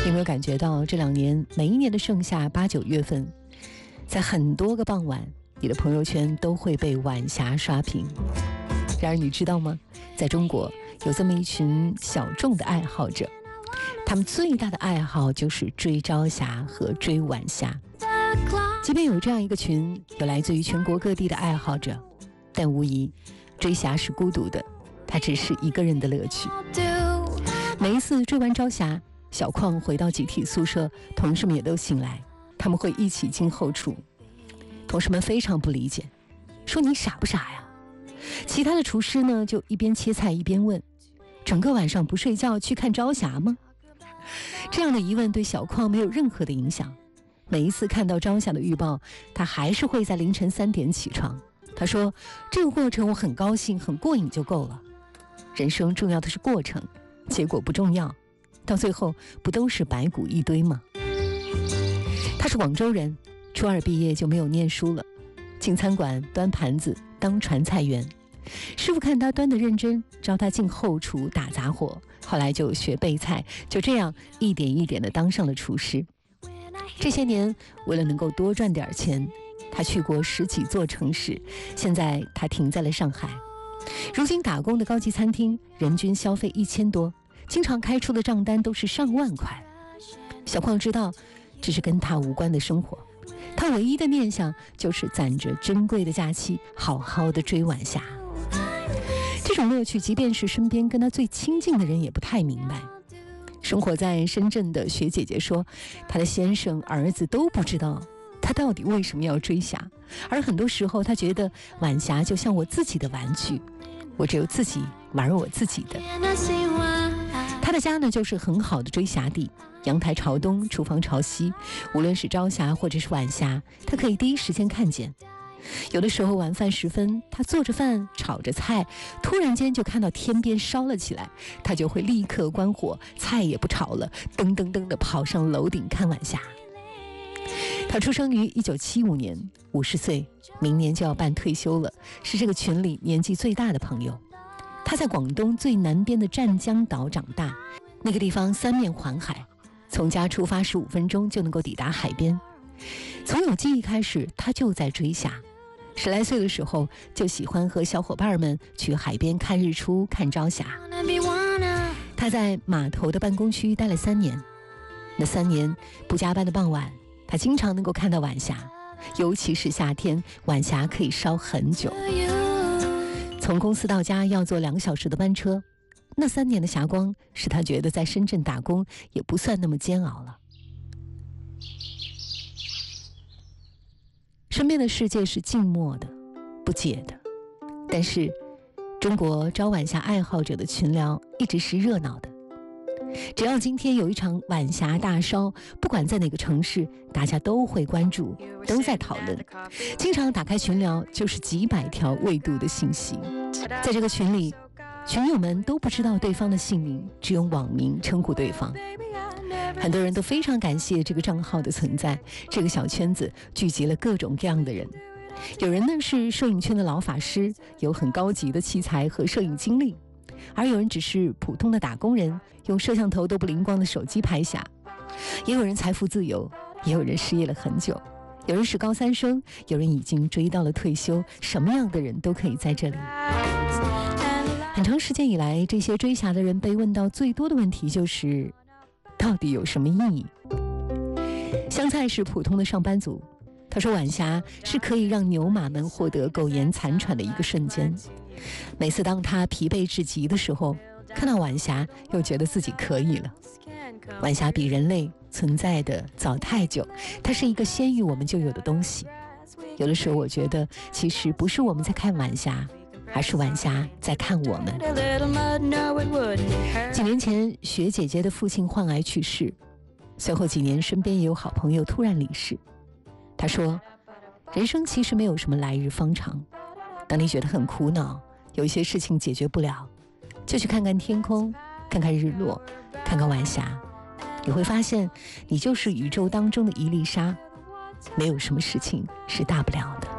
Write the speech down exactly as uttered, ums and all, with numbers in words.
有没有感觉到这两年每一年的盛夏八九月份，在很多个傍晚，你的朋友圈都会被晚霞刷屏。然而你知道吗，在中国有这么一群小众的爱好者，他们最大的爱好就是追朝霞和追晚霞。即便有这样一个群，有来自于全国各地的爱好者，但无疑追霞是孤独的，它只是一个人的乐趣。每一次追完朝霞，小邝回到集体宿舍，同事们也都醒来，他们会一起进后厨。同事们非常不理解，说你傻不傻呀？其他的厨师呢，就一边切菜一边问，整个晚上不睡觉去看朝霞吗？这样的疑问对小邝没有任何的影响。每一次看到朝霞的预报，他还是会在凌晨三点起床。他说，这个过程我很高兴很过瘾就够了，人生重要的是过程，结果不重要，到最后不都是白骨一堆吗？他是广州人，初二毕业就没有念书了，进餐馆端盘子当传菜员。师傅看他端得认真，招他进后厨打杂活，后来就学备菜，就这样一点一点地当上了厨师。这些年为了能够多赚点钱，他去过十几座城市，现在他停在了上海。如今打工的高级餐厅人均消费一千多，经常开出的账单都是上万块。小邝知道这是跟他无关的生活，他唯一的念想就是攒着珍贵的假期，好好的追晚霞。这种乐趣即便是身边跟他最亲近的人也不太明白。生活在深圳的学姐姐说，她的先生儿子都不知道她到底为什么要追霞，而很多时候她觉得晚霞就像我自己的玩具，我只有自己玩我自己的。她的家呢就是很好的追霞地，阳台朝东，厨房朝西，无论是朝霞或者是晚霞，她可以第一时间看见。有的时候晚饭时分，他做着饭炒着菜，突然间就看到天边烧了起来，他就会立刻关火，菜也不炒了，噔噔噔地跑上楼顶看晚霞。他出生于一九七五年，五十岁，明年就要办退休了，是这个群里年纪最大的朋友。他在广东最南边的湛江岛长大，那个地方三面环海，从家出发十五分钟就能够抵达海边。从有记忆开始，他就在追霞。十来岁的时候，就喜欢和小伙伴们去海边看日出、看朝霞。他在码头的办公区待了三年，那三年不加班的傍晚，他经常能够看到晚霞，尤其是夏天，晚霞可以烧很久。从公司到家要坐两个小时的班车，那三年的霞光使他觉得在深圳打工也不算那么煎熬了。身边的世界是静默的、不解的，但是中国朝晚霞爱好者的群聊一直是热闹的。只要今天有一场晚霞大烧，不管在哪个城市，大家都会关注，都在讨论。经常打开群聊，就是几百条未读的信息。在这个群里，群友们都不知道对方的姓名，只用网名称呼对方。很多人都非常感谢这个账号的存在，这个小圈子聚集了各种各样的人。有人呢是摄影圈的老法师，有很高级的器材和摄影经历，而有人只是普通的打工人，用摄像头都不灵光的手机拍下。也有人财富自由，也有人失业了很久，有人是高三生，有人已经追到了退休，什么样的人都可以在这里。很长时间以来，这些追霞的人被问到最多的问题就是到底有什么意义？香菜是普通的上班族，他说晚霞是可以让牛马们获得苟延残喘的一个瞬间。每次当他疲惫至极的时候，看到晚霞又觉得自己可以了。晚霞比人类存在的早太久，它是一个先于我们就有的东西。有的时候我觉得其实不是我们在看晚霞，而是晚霞在看我们。几年前，学姐姐的父亲患癌去世，随后几年身边也有好朋友突然离世。他说，人生其实没有什么来日方长，当你觉得很苦恼，有一些事情解决不了，就去看看天空，看看日落，看看晚霞，你会发现你就是宇宙当中的一粒沙，没有什么事情是大不了的。